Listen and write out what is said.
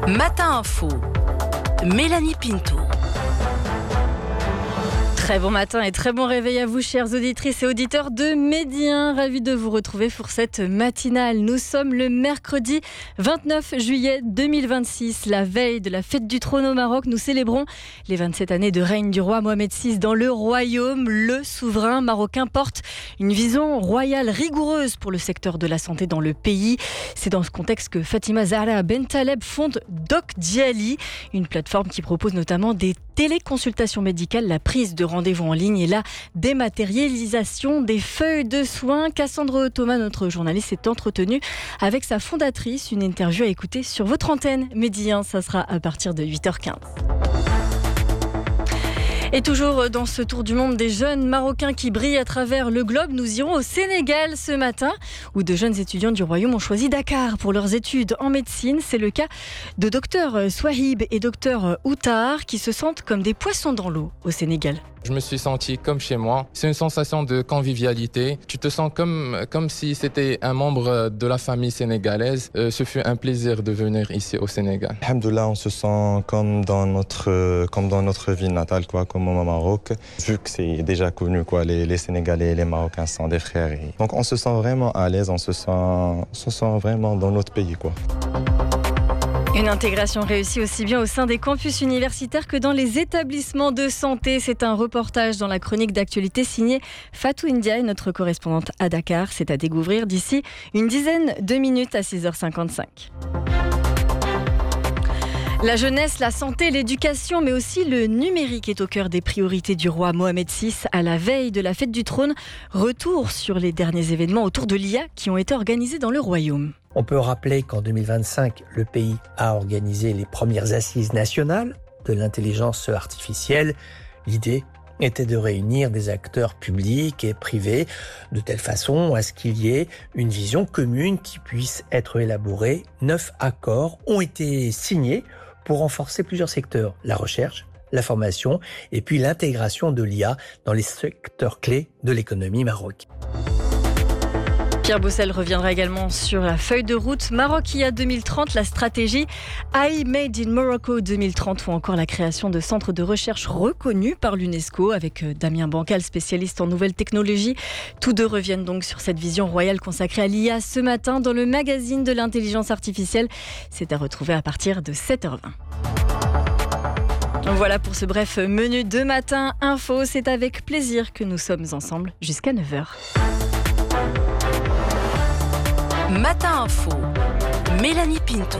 Matin Info, Mélanie Pinto. Très bon matin et très bon réveil à vous, chères auditrices et auditeurs de Midi 1. Ravis de vous retrouver pour cette matinale. Nous sommes le mercredi 29 juillet 2026, la veille de la fête du trône au Maroc. Nous célébrons les 27 années de règne du roi Mohamed VI dans le royaume. Le souverain marocain porte une vision royale rigoureuse pour le secteur de la santé dans le pays. C'est dans ce contexte que Fatima Zahra Bentaleb fonde Doc Djali, une plateforme qui propose notamment des téléconsultations médicales, la prise de rendez-vous en ligne et la dématérialisation des feuilles de soins. Cassandre Thomas, notre journaliste, s'est entretenue avec sa fondatrice. Une interview à écouter sur votre antenne. Midi 1, ça sera à partir de 8h15. Et toujours dans ce tour du monde des jeunes Marocains qui brillent à travers le globe, nous irons au Sénégal ce matin, où de jeunes étudiants du Royaume ont choisi Dakar pour leurs études en médecine. C'est le cas de Dr Swahib et Dr Outar qui se sentent comme des poissons dans l'eau au Sénégal. Je me suis senti comme chez moi. C'est une sensation de convivialité. Tu te sens comme si c'était un membre de la famille sénégalaise. Ce fut un plaisir de venir ici au Sénégal. Alhamdoulilah, on se sent comme dans notre ville natale, comme au Maroc. Vu que c'est déjà connu, les Sénégalais et les Marocains sont des frères. Donc on se sent vraiment à l'aise, on se sent vraiment dans notre pays, Une intégration réussie aussi bien au sein des campus universitaires que dans les établissements de santé. C'est un reportage dans la chronique d'actualité signée Fatou Ndiaye, notre correspondante à Dakar. C'est à découvrir d'ici une dizaine de minutes à 6h55. La jeunesse, la santé, l'éducation, mais aussi le numérique est au cœur des priorités du roi Mohamed VI à la veille de la fête du trône. Retour sur les derniers événements autour de l'IA qui ont été organisés dans le royaume. On peut rappeler qu'en 2025, le pays a organisé les premières assises nationales de l'intelligence artificielle. L'idée était de réunir des acteurs publics et privés de telle façon à ce qu'il y ait une vision commune qui puisse être élaborée. 9 accords ont été signés pour renforcer plusieurs secteurs, la recherche, la formation et puis l'intégration de l'IA dans les secteurs clés de l'économie marocaine. Pierre Bossel reviendra également sur la feuille de route Maroc IA 2030, la stratégie AI Made in Morocco 2030 ou encore la création de centres de recherche reconnus par l'UNESCO avec Damien Bancal, spécialiste en nouvelles technologies. Tous deux reviennent donc sur cette vision royale consacrée à l'IA ce matin dans le magazine de l'intelligence artificielle. C'est à retrouver à partir de 7h20. Voilà pour ce bref menu de Matin Info. C'est avec plaisir que nous sommes ensemble jusqu'à 9h. Matin Info, Mélanie Pinto.